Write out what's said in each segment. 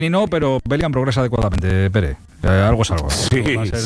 no, pero Bellingham progresa adecuadamente, Pere. Algo es algo. Sí,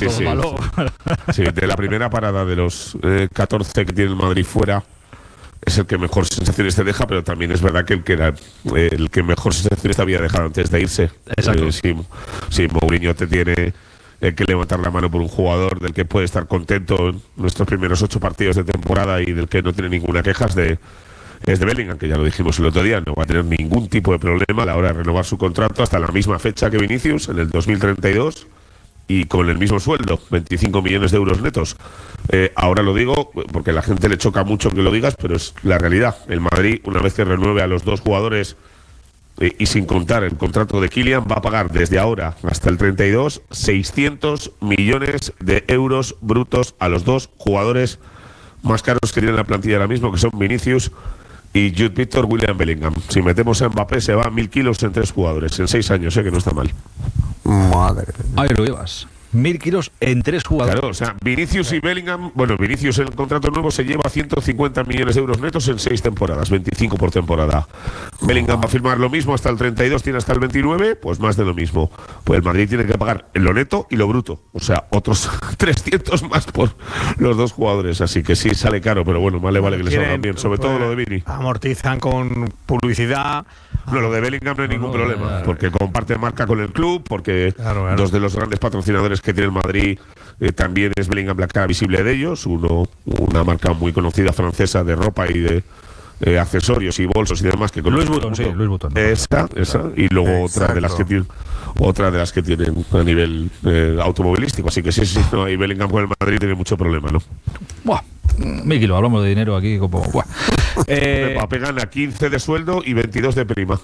sí. De la primera parada de los 14 que tiene el Madrid fuera, es el que mejor sensaciones te deja, pero también es verdad que el que mejor sensaciones te había dejado antes de irse. Exacto. Sí, Mourinho te tiene que levantar la mano por un jugador del que puede estar contento en nuestros primeros 8 partidos de temporada y del que no tiene ninguna queja es de Bellingham, que ya lo dijimos el otro día, no va a tener ningún tipo de problema a la hora de renovar su contrato hasta la misma fecha que Vinicius, en el 2032, y con el mismo sueldo, 25 millones de euros netos. Ahora lo digo porque a la gente le choca mucho que lo digas, pero es la realidad. El Madrid, una vez que renueve a los 2 jugadores y sin contar el contrato de Kylian, va a pagar desde ahora hasta el 32 600 millones de euros brutos a los 2 jugadores más caros que tiene la plantilla ahora mismo, que son Vinicius y Jude Victor, William Bellingham. Si metemos a Mbappé, se va a 1.000 kilos en 3 jugadores, en 6 años, que no está mal. Madre. Ahí lo llevas. 1.000 kilos en 3 jugadores. Claro, o sea, Vinicius y Bellingham, bueno, Vinicius en el contrato nuevo se lleva 150 millones de euros netos en 6 temporadas, 25 por temporada. Bellingham va a firmar lo mismo hasta el 32, tiene hasta el 29, pues más de lo mismo. Pues el Madrid tiene que pagar lo neto y lo bruto, o sea, otros 300 más por los 2 jugadores, así que sí, sale caro, pero bueno, más le vale que les salgan bien, sobre todo lo de Vini. Amortizan con publicidad. No, lo de Bellingham no hay ningún problema, porque comparte marca con el club, porque claro. 2 de los grandes patrocinadores que tiene el Madrid también es Bellingham, la cara visible de ellos, una marca muy conocida francesa de ropa y de accesorios y bolsos y demás que Louis Vuitton, sí, Louis Vuitton. Esa, y luego otra de las que tienen a nivel automovilístico, así que sí, no, y Bellingham con el Madrid tiene mucho problema, ¿no? Buah, 1.000 kilos, hablamos de dinero aquí como... Buah. Mbappé gana 15 de sueldo y 22 de prima.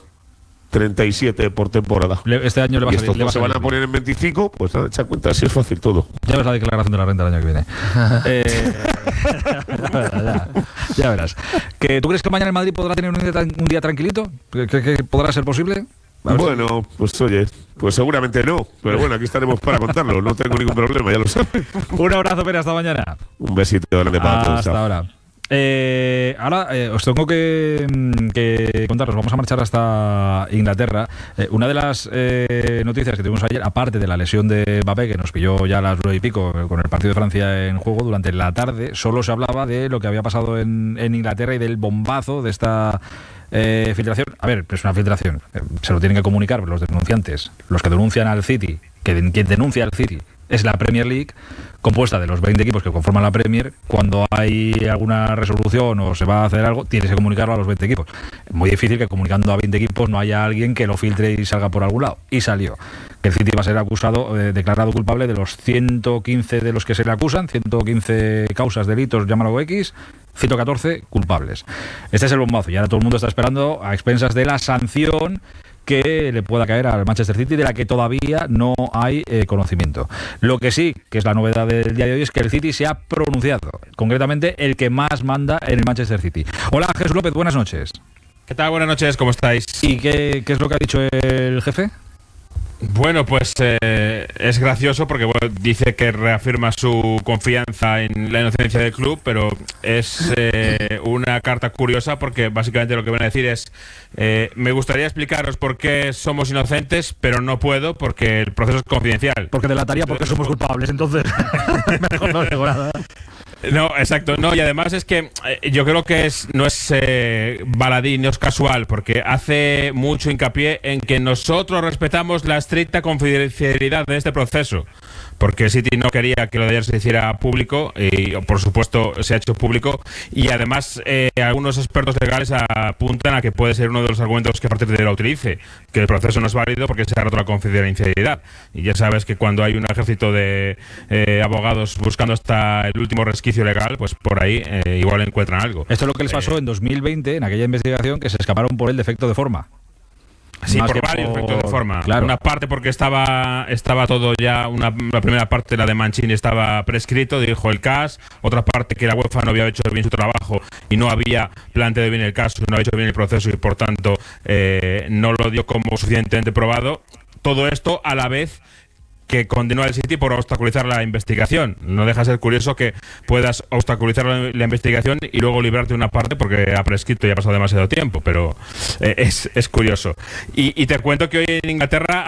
37 por temporada. Este año le va a salir. Y estos se van a poner en 25, pues nada, echa cuenta, así es fácil todo. Ya ves la declaración de la renta el año que viene. Ya verás. ¿Tú crees que mañana el Madrid podrá tener un día tranquilito? ¿Que podrá ser posible? Bueno, pues oye, pues seguramente no, pero bueno, aquí estaremos para contarlo, no tengo ningún problema, ya lo sabes. Un abrazo, Pere, hasta mañana. Un besito grande para todos. Hasta ahora. Ahora os tengo que contaros, vamos a marchar hasta Inglaterra. Una de las noticias que tuvimos ayer, aparte de la lesión de Mbappé, que nos pilló ya a las 9 y pico con el partido de Francia en juego, durante la tarde solo se hablaba de lo que había pasado en Inglaterra y del bombazo de esta filtración. A ver, es una filtración, se lo tienen que comunicar los denunciantes, los que denuncian al City, quien denuncia al City es la Premier League, compuesta de los 20 equipos que conforman la Premier. Cuando hay alguna resolución o se va a hacer algo, tienes que comunicarlo a los 20 equipos. Es muy difícil que comunicando a 20 equipos no haya alguien que lo filtre y salga por algún lado. Y salió. Que el City va a ser acusado, declarado culpable de los 115 de los que se le acusan, 115 causas, delitos, llámalo X, 114 culpables. Este es el bombazo y ahora todo el mundo está esperando a expensas de la sanción que le pueda caer al Manchester City, de la que todavía no hay conocimiento. Lo que sí, que es la novedad del día de hoy, es que el City se ha pronunciado, concretamente el que más manda en el Manchester City. Hola, Jesús López, buenas noches. ¿Qué tal? Buenas noches, ¿cómo estáis? ¿Y qué es lo que ha dicho el jefe? Bueno, pues es gracioso porque dice que reafirma su confianza en la inocencia del club, pero es una carta curiosa porque básicamente lo que viene a decir es me gustaría explicaros por qué somos inocentes, pero no puedo porque el proceso es confidencial. Porque delataría porque somos culpables, entonces mejor no digo nada. No, exacto, no, y además es que yo creo que no es baladí, no es casual, porque hace mucho hincapié en que nosotros respetamos la estricta confidencialidad de este proceso, porque el City no quería que lo de ayer se hiciera público y por supuesto se ha hecho público, y además algunos expertos legales apuntan a que puede ser uno de los argumentos que a partir de ahora utilice, que el proceso no es válido porque se ha roto la confidencialidad, y ya sabes que cuando hay un ejército de abogados buscando hasta el último resquicio legal, pues por ahí igual encuentran algo. Esto es lo que les pasó en 2020 en aquella investigación, que se escaparon por el defecto de forma. Sí, por varios defectos de forma. Claro. Una parte porque estaba todo ya, la primera parte, la de Mancini, estaba prescrito, dijo el CAS. Otra parte que la UEFA no había hecho bien su trabajo y no había planteado bien el caso, no había hecho bien el proceso y por tanto no lo dio como suficientemente probado. Todo esto a la vez que condenó al City por obstaculizar la investigación. No deja de ser curioso que puedas obstaculizar la investigación y luego librarte de una parte porque ha prescrito y ha pasado demasiado tiempo, pero es curioso. Y te cuento que hoy en Inglaterra